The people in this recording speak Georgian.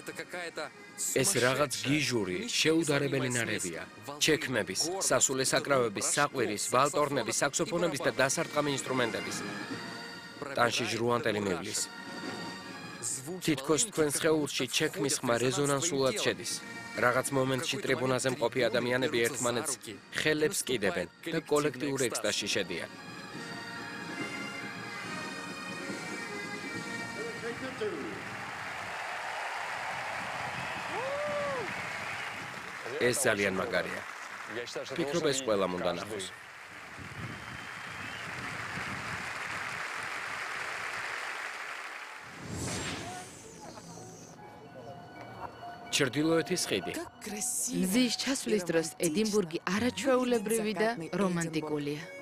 ეს რაღაც გიჟური, შეუდარებელი ნარევია. ჩექმების, სასულე საკრავების, საყვირის, ვალტორნების, საქსოფონების და დასარტყამი ინსტრუმენტების. ტანში ჟრუანტელი მივლის. თითქოს თქვენ სხეულში ჩექმის ხმა რეზონანსულად შედის. რაღაც მომენტში ტრიბუნაზე მყოფი ადამიანები ერთმანეთს ხელებს კიდებენ და კოლექტიურ ექსტაზში შედიან. ეს ძალიან მაგარია. ფიქრობ ეს ყველამ უნდა ნახოს. ჩრდილოეთის ხიდი. მზის ჩასვლის დროს ედინბურგი არაჩვეულებრივი და რომანტიკულია.